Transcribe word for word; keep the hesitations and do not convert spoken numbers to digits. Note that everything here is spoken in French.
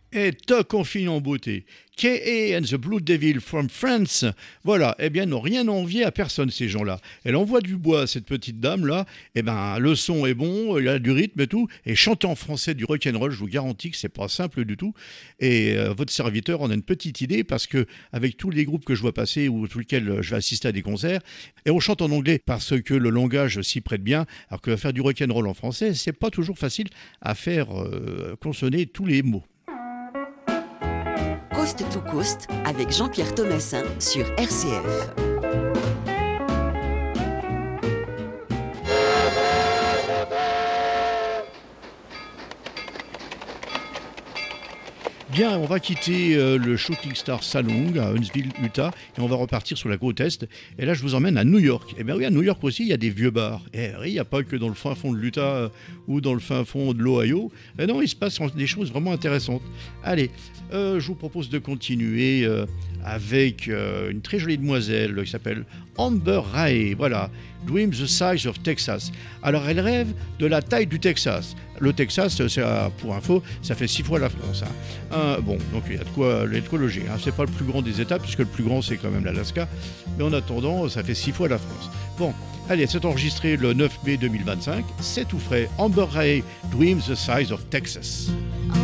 Et toc, on finit en beauté. K A and the Blue Devil from France. Voilà, eh bien, n'ont rien à envier à personne, ces gens-là. Elle envoie du bois, cette petite dame-là. Eh ben, le son est bon, il y a du rythme et tout. Et chanter en français du rock'n'roll, je vous garantis que c'est pas simple du tout. Et euh, votre serviteur en a une petite idée parce que, avec tous les groupes que je vois passer ou tous lesquels je vais assister à des concerts, et on chante en anglais parce que le langage s'y prête bien, alors que faire du rock'n'roll en français, c'est pas toujours facile à faire euh, consonner tous les mots. Coast to Coast avec Jean-Pierre Thomassin sur R C F. Bien, on va quitter euh, le Shooting Star Saloon à Huntsville, Utah, et on va repartir sur la côte Est. Et là, je vous emmène à New York. Et bien oui, à New York aussi, il y a des vieux bars. Et oui, il n'y a pas que dans le fin fond de l'Utah euh, ou dans le fin fond de l'Ohio. Et non, il se passe des choses vraiment intéressantes. Allez, euh, je vous propose de continuer euh, avec euh, une très jolie demoiselle qui s'appelle Amber Ray. Voilà, Dream the Size of Texas. Alors, elle rêve de la taille du Texas. Le Texas, c'est, pour info, ça fait six fois la France. Hein. Un, bon, donc il y a de quoi, il y a de quoi loger. Hein. C'est pas le plus grand des États, puisque le plus grand, c'est quand même l'Alaska. Mais en attendant, ça fait six fois la France. Bon, allez, c'est enregistré le neuf mai deux mille vingt-cinq. C'est tout frais. Amber Ray, Dream the Size of Texas.